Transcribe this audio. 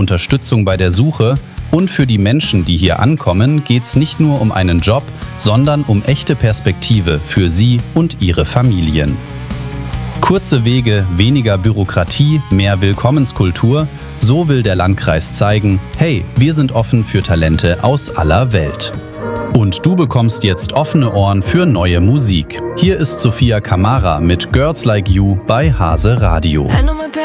Unterstützung bei der Suche und für die Menschen, die hier ankommen, geht's nicht nur um einen Job, sondern um echte Perspektive für sie und ihre Familien. Kurze Wege, weniger Bürokratie, mehr Willkommenskultur, so will der Landkreis zeigen, hey, wir sind offen für Talente aus aller Welt. Und du bekommst jetzt offene Ohren für neue Musik. Hier ist Sophia Kamara mit Girls Like You bei Hase Radio.